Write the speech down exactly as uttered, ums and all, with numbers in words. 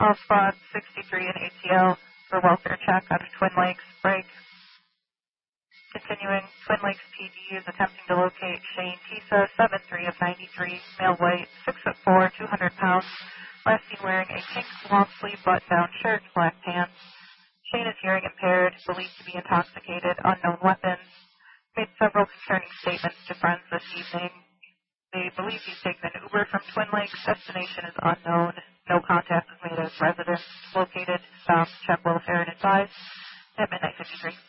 All squad sixty-three and A T L for welfare check out of Twin Lakes. Break. Continuing, Twin Lakes P D is attempting to locate Shane Tisa, seven three of ninety-three, male white, six foot four, two hundred pounds, last seen wearing a pink long sleeve button-down shirt, black pants. Shane is hearing impaired, believed to be intoxicated, unknown weapons. Made several concerning statements to friends this evening. They believe he's taken an Uber from Twin Lakes. Destination is unknown. No contact was made as residents. Located, stopped, check welfare, and advised at midnight fifty-three.